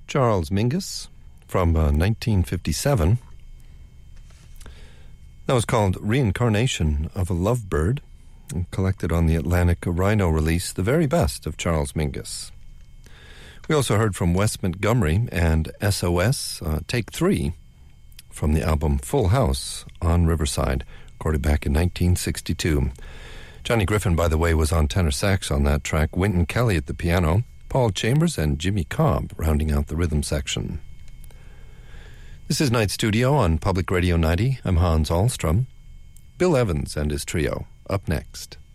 Charles Mingus from 1957. That was called Reincarnation of a Lovebird, collected on the Atlantic Rhino release, The Very Best of Charles Mingus. We also heard from Wes Montgomery and SOS, Take 3, from the album Full House on Riverside, recorded back in 1962. Johnny Griffin, by the way, was on tenor sax on that track, Wynton Kelly at the piano, Paul Chambers and Jimmy Cobb rounding out the rhythm section. This is Night Studio on Public Radio 90. I'm Hans Ahlstrom. Bill Evans and his trio, up next.